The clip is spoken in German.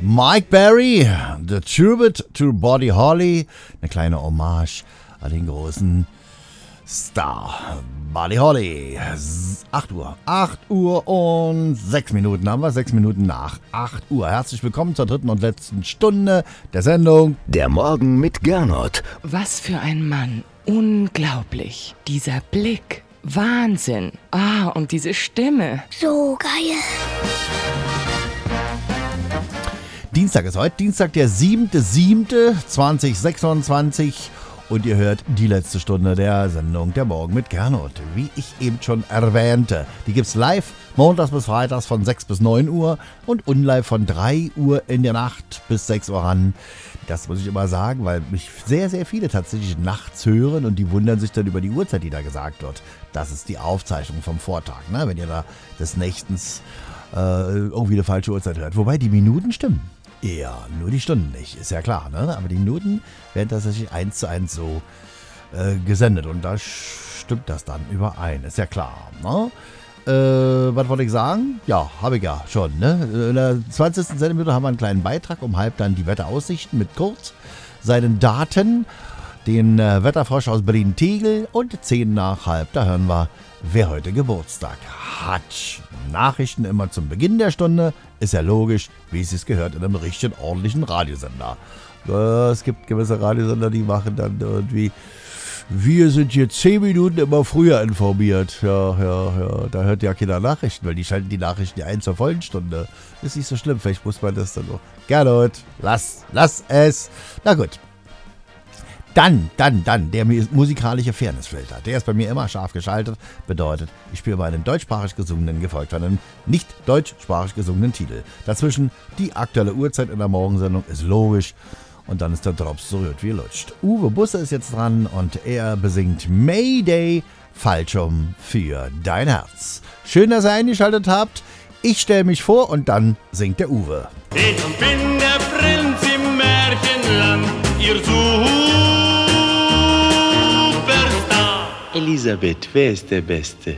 Mike Berry, The Tribute to Buddy Holly. Eine kleine Hommage an den großen Star Buddy Holly. 8 Uhr. 8 Uhr und 6 Minuten haben wir. 6 Minuten nach 8 Uhr. Herzlich willkommen zur dritten und letzten Stunde der Sendung Der Morgen mit Gernot. Was für ein Mann. Unglaublich. Dieser Blick. Wahnsinn. Und diese Stimme. So geil. Dienstag ist heute, Dienstag der 7.7.2026 und ihr hört die letzte Stunde der Sendung Der Morgen mit Gernot. Wie ich eben schon erwähnte, die gibt's live montags bis freitags von 6 bis 9 Uhr und unlive von 3 Uhr in der Nacht bis 6 Uhr ran. Das muss ich immer sagen, weil mich sehr, sehr viele tatsächlich nachts hören und die wundern sich dann über die Uhrzeit, die da gesagt wird. Das ist die Aufzeichnung vom Vortag, ne? Wenn ihr da des Nächtens irgendwie eine falsche Uhrzeit hört. Wobei die Minuten stimmen. Ja, nur die Stunden nicht, ist ja klar, ne? Aber die Minuten werden tatsächlich 1:1 so gesendet und da stimmt das dann überein, ist ja klar, ne? Was wollte ich sagen? Ja, habe ich ja schon, ne? In der 20. Sendeminute haben wir einen kleinen Beitrag, um halb dann die Wetteraussichten mit Kurt, seinen Daten, den Wetterfrosch aus Berlin-Tegel und 10 nach halb, da hören wir, wer heute Geburtstag hat. Nachrichten immer zum Beginn der Stunde, ist ja logisch, wie es sich gehört in einem richtigen, ordentlichen Radiosender. Es gibt gewisse Radiosender, die machen dann irgendwie, wir sind jetzt 10 Minuten immer früher informiert. Ja, da hört ja keiner Nachrichten, weil die schalten die Nachrichten ja ein zur vollen Stunde. Ist nicht so schlimm, vielleicht muss man das dann noch. Gernot, lass es. Na gut. Dann, der musikalische Fairnessfilter. Der ist bei mir immer scharf geschaltet. Bedeutet, ich spiele bei einem deutschsprachig gesungenen, gefolgt von einem nicht deutschsprachig gesungenen Titel. Dazwischen die aktuelle Uhrzeit in der Morgensendung ist logisch. Und dann ist der Drops so rührt wie lutscht. Uwe Busse ist jetzt dran und er besingt Mayday, Fallschirm für dein Herz. Schön, dass ihr eingeschaltet habt. Ich stelle mich vor und dann singt der Uwe. Ich bin der Prinz im Märchenland, ihr Superstar. Elisabeth, wer ist der Beste?